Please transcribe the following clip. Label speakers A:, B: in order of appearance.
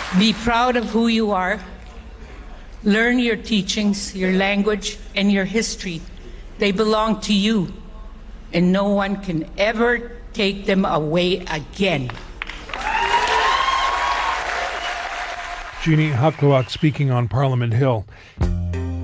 A: Be proud of who you are. Learn your teachings, your language, and your history. They belong to you, and no one can ever take them away again.
B: Jeannie Hakluak speaking on Parliament Hill.